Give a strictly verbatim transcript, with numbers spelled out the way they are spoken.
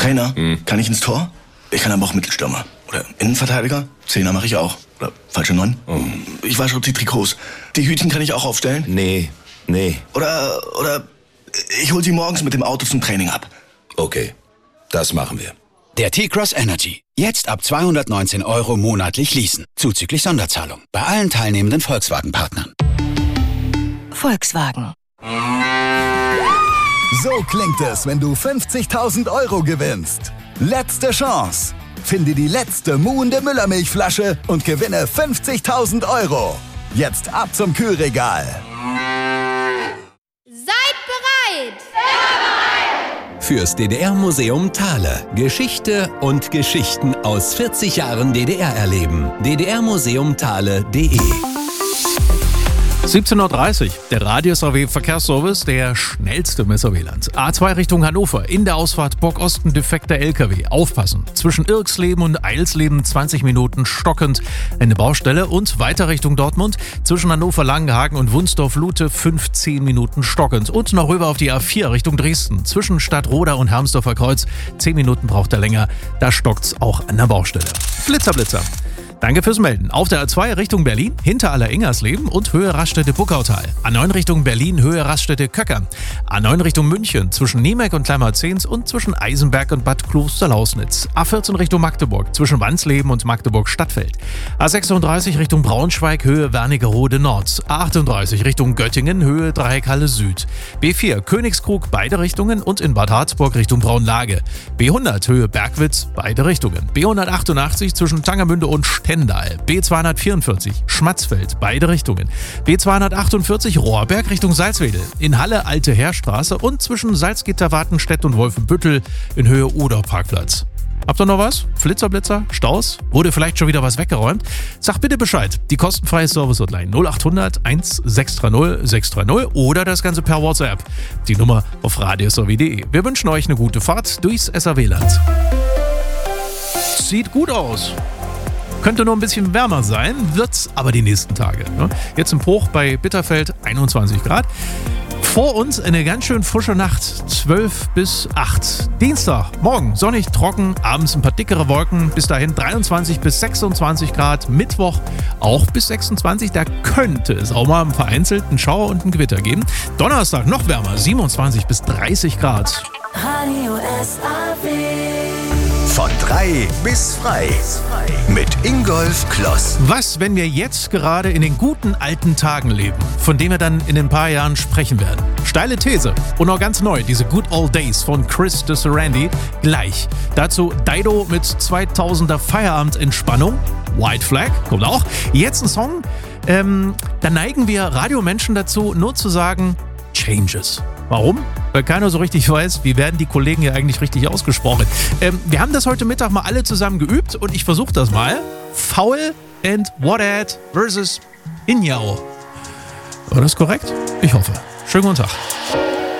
Trainer, hm. kann ich ins Tor? Ich kann aber auch Mittelstürmer. Oder Innenverteidiger? Zehner mache ich auch. Oder falsche Neun? Oh. Ich wasche auch die Trikots. Die Hütchen kann ich auch aufstellen? Nee, nee. Oder, oder ich hol sie morgens mit dem Auto zum Training ab. Okay, das machen wir. Der T-Cross Energy. Jetzt ab zweihundertneunzehn Euro monatlich leasen. Zuzüglich Sonderzahlung. Bei allen teilnehmenden Volkswagen-Partnern. Volkswagen. So klingt es, wenn du fünfzigtausend Euro gewinnst. Letzte Chance. Finde die letzte muhende Müllermilchflasche und gewinne fünfzigtausend Euro. Jetzt ab zum Kühlregal. Seid bereit! Fürs D D R-Museum Thale. Geschichte und Geschichten aus vierzig Jahren D D R erleben. d d r museum thale punkt de siebzehn Uhr dreißig, der Radius A W Verkehrsservice, der schnellste im S A W-Land. A zwei Richtung Hannover, in der Ausfahrt Burg-Osten defekter L K W. Aufpassen. Zwischen Irksleben und Eilsleben zwanzig Minuten stockend eine Baustelle und weiter Richtung Dortmund. Zwischen Hannover-Langenhagen und Wunsdorf-Lute fünfzehn Minuten stockend. Und noch rüber auf die A vier Richtung Dresden. Zwischen Stadtroda und Hermsdorfer Kreuz zehn Minuten braucht er länger. Da stockt's auch an der Baustelle. Blitzer, Blitzer. Danke fürs Melden. Auf der A zwei Richtung Berlin, hinter Aller-Ingersleben und Höhe Raststätte-Buckautal. A neun Richtung Berlin, Höhe Raststätte-Köcker. A neun Richtung München, zwischen Niemek und Kleinmarzehns und zwischen Eisenberg und Bad Klosterlausnitz. A vierzehn Richtung Magdeburg, zwischen Wansleben und Magdeburg-Stadtfeld. A sechsunddreißig Richtung Braunschweig, Höhe Wernigerode Nord. A achtunddreißig Richtung Göttingen, Höhe Dreieckhalle Süd. B vier Königskrug, beide Richtungen und in Bad Harzburg Richtung Braunlage. B hundert Höhe Bergwitz, beide Richtungen. B hundertachtundachtzig zwischen Tangermünde und Stendal. B zweihundertvierundvierzig Schmatzfeld, beide Richtungen. B zweihundertachtundvierzig Rohrberg Richtung Salzwedel. In Halle Alte Heerstraße und zwischen Salzgitter, Wartenstedt und Wolfenbüttel in Höhe Oder-Parkplatz. Habt ihr noch was? Flitzer, Blitzer? Staus? Wurde vielleicht schon wieder was weggeräumt? Sag bitte Bescheid. Die kostenfreie Service-Hotline null achthundert eintausendsechshundertzig sechshundertzig oder das Ganze per WhatsApp. Die Nummer auf radius punkt de. Wir wünschen euch eine gute Fahrt durchs S A W-Land. Sieht gut aus. Könnte nur ein bisschen wärmer sein, wird's aber die nächsten Tage. Jetzt im Hoch bei Bitterfeld einundzwanzig Grad. Vor uns eine ganz schön frische Nacht, zwölf bis acht. Dienstag, morgen sonnig, trocken, abends ein paar dickere Wolken, bis dahin dreiundzwanzig bis sechsundzwanzig Grad. Mittwoch auch bis sechsundzwanzig, da könnte es auch mal vereinzelt einen Schauer und ein Gewitter geben. Donnerstag noch wärmer, siebenundzwanzig bis dreißig Grad. Radio S A W. Von drei bis frei. Mit Ingolf Kloss. Was, wenn wir jetzt gerade in den guten alten Tagen leben, von denen wir dann in ein paar Jahren sprechen werden? Steile These. Und noch ganz neu, diese Good Old Days von Chris DeSerandi. Gleich. Dazu Dido mit zweitausender Feierabendentspannung. White Flag, kommt auch. Jetzt ein Song. Ähm, da neigen wir Radiomenschen dazu, nur zu sagen, Changes. Warum? Weil keiner so richtig weiß, wie werden die Kollegen hier eigentlich richtig ausgesprochen. Ähm, wir haben das heute Mittag mal alle zusammen geübt und ich versuche das mal. Foul and What versus Inyao. War das korrekt? Ich hoffe. Schönen guten Tag.